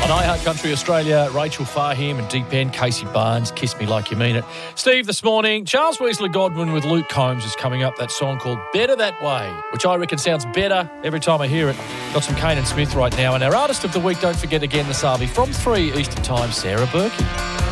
On iHeart Country Australia, Rachel Fahim and Deep End, Casey Barnes, Kiss Me Like You Mean It. Steve, this morning, Charles Weasley Godwin with Luke Combs is coming up. That song called Better That Way, which I reckon sounds better every time I hear it. Got some Kane and Smith right now. And our artist of the week, don't forget again this Arby, from 3 Eastern Time, Sarah Berkey.